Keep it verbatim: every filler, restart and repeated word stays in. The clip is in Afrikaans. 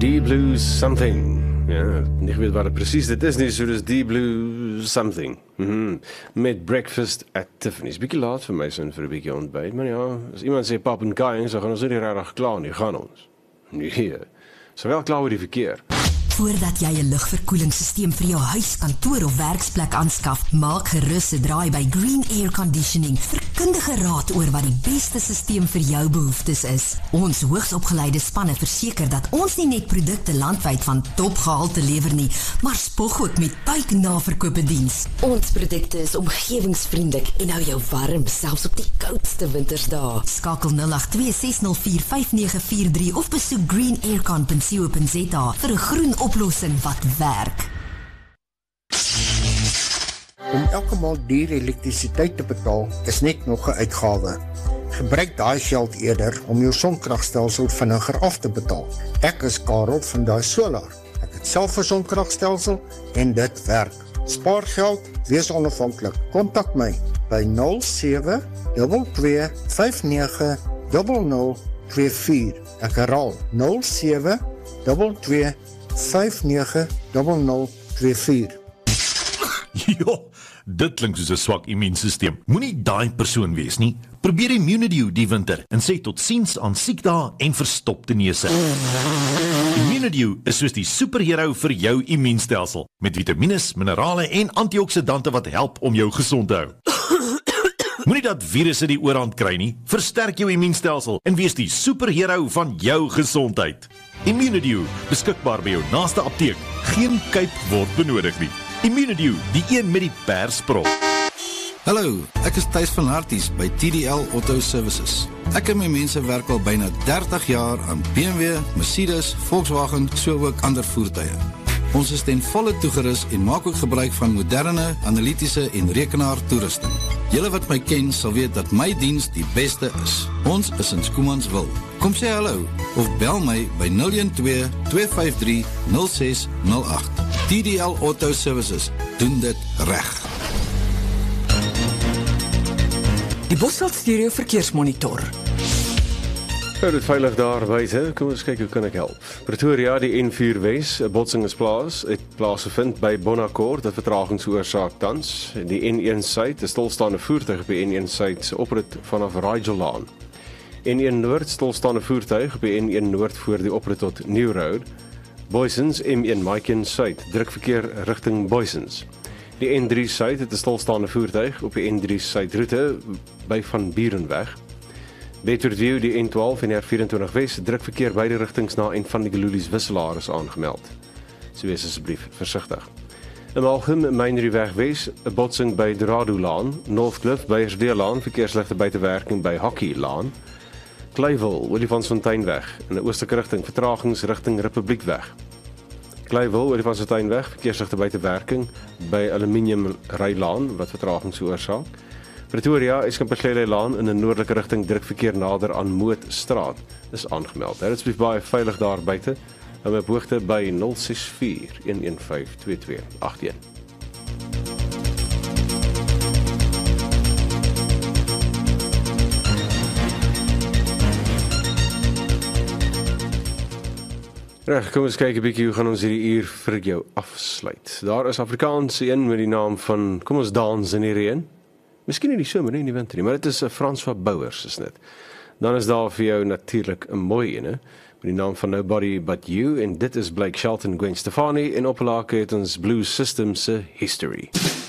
Deep Blue Something. Ja, nie weet wat het precies dit is nie, so dis Deep Blue Something. Mm-hmm. Met Breakfast at Tiffany's. Bietjie laat vir my sin vir 'n bietjie ontbyt, maar ja, as iemand sê pap en kaai, so gaan ons nie regtig klaar nie, gaan ons. Nee, so wel klaar oor die verkeer. Voordat jy 'n lugverkoelingssysteem vir jou huis, kantoor of werksplek aanskaf, maak gerus 'n draai by Green Air Conditioning vir kundige raad oor wat die beste systeem vir jou behoeftes is. Ons hoogsopgeleide spanne verseker dat ons nie net produkte landwyd van topgehalte lewer nie, maar spog ook met buiknaverkope diens. Ons produkte is omgewingsvriendelik en hou jou warm, selfs op die koudste wintersdae. Skakel nul agt twee ses nul vier vyf nege vier drie of besoek green aircon punt co punt za vir 'n groen oplossing wat werk. Om elke maand duur elektrisiteit te betaal is net nog 'n uitgawe. Gebruik daai geld eerder om jou sonkragstelsel vinniger af te betaal. Ek is Karel van Daai Solar. Ek het self 'n sonkragstelsel en dit werk. Spaar geld, wees onafhanklik. Kontak my by nul sewe twee twee vyf nege nul nul twee vier. Ek herhaal nul sewe twee twee vyf nege nul nul twee vier. Jo, dit klink soos 'n swak immuunstelsel. Moenie daai persoon wees nie. Probeer Immunidew die winter en sê totsiens aan siekdae en verstopte neuse. Immunidew is soos die superhero vir jou immuunstelsel, met vitamines, minerale en antioksidante wat help om jou gesond te hou. Moenie dat virusse die oorhand kry nie. Versterk jou immuunstelsel en wees die superhero van jou gesondheid. Immunidew, beskikbaar by jou naaste apteek. Geen kuip word benodig nie. Immunidew, die een met die persprop. Hallo, ek is Thys van Harties by T D L Auto Services. Ek en my mense werk al byna dertig jaar aan B M W, Mercedes, Volkswagen, so ook ander voertuie. Ons is ten volle toegerus en maak ook gebruik van moderne, analitiese en rekenaar toerusting. Julle wat my ken sal weet dat my diens die beste is. Ons is in Schoemanswil. Kom sê hallo of bel my by nul een twee twee vyf drie nul ses nul agt. T D L Auto Services doen dit reg. Die Bosveld Stereo Verkeersmonitor. Nou, dit veilig daar buite. Kom ons kyk hoe kan ek help. Pretoria, die N vier Wes, 'n botsing is plaas, het plaasgevind by Bonaccord, dat vertraging veroorsaak tans. Die N een Suid, 'n stilstaande voertuig op die N een Suid se oprit vanaf Rigelaan. N een Noord, stilstaande voertuig op die N een Noord voor die oprit tot New Road. Boysens, M een Maiken Suid, drukverkeer rigting Boysens. Die N drie Suid het 'n stilstaande voertuig op die N drie Suidroete by Van Burenweg. Bedfordview, die N twaalf en R vyf Wes, drukverkeer beide rigtings na en van die Gelulies wisselaar is aangemeld. So wees asseblief versigtig. In Malgum, Mynrieweg Wes, 'n botsing by Dorado-laan, Northcliffe, Beyersdeurlaan, verkeersligte buitewerking by Hockey-laan. Clayville, Olifantsfonteinweg, in 'n oostelike rigting, vertragings rigting Republiekweg. Clayville, Olifantsfonteinweg, verkeersligte buitewerking by Aluminium Rylaan, wat vertragings veroorsaak. Pretoria, Eskamperlele-laan in 'n noordelike rigting, drukverkeer nader aan Mootstraat is aangemeld. Dit is asseblief baie veilig daar buite. Hou op hoogte by nul ses vier een een vyf twee twee agt een. Reg, kom ons kyk 'n bietjie hoe gaan ons hierdie uur vir jou afsluit. Daar is Afrikaanse een met die naam van Kom ons dans in die reën. Miskien in die somer, nie in die winter nie, maar dit is 'n François Bouwers is dit. Dan is daar vir jou natuurlik 'n mooi ene met die naam van Nobody But You en dit is Blake Shelton, Gwen Stefani en op 'n laag het ons Blue System se History.